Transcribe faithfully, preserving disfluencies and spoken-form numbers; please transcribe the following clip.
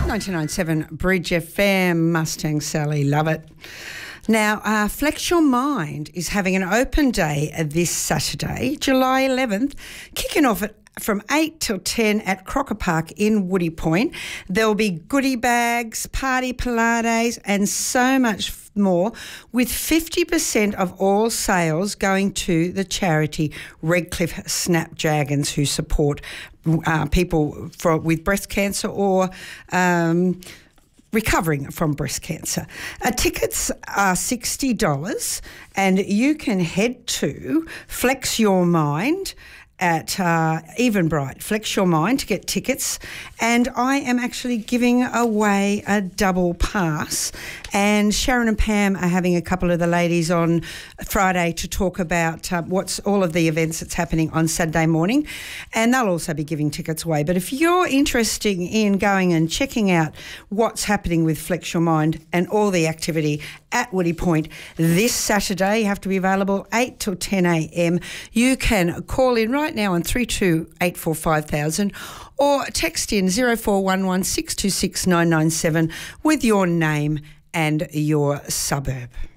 ninety-nine point seven Bridge F M, Mustang Sally, love it. Now, uh, Flex Your Mind is having an open day this Saturday, July eleventh, kicking off at from eight till ten at Crocker Park in Woody Point. There'll be goodie bags, party Pilates and so much more, with fifty percent of all sales going to the charity Redcliffe Snapdragons, who support uh, people for, with breast cancer or um, recovering from breast cancer. Uh, tickets are sixty dollars and you can head to Flex Your Mind at uh, Evenbright, Flex Your Mind, to get tickets. And I am actually giving away a double pass. And Sharon and Pam are having a couple of the ladies on Friday to talk about uh, what's all of the events that's happening on Saturday morning. And they'll also be giving tickets away. But if you're interested in going and checking out what's happening with Flex Your Mind and all the activity at Woody Point this Saturday, you have to be available eight till ten a m. You can call in right now on three two eight four five thousand or text in zero four one one six two six nine nine seven with your name and your suburb.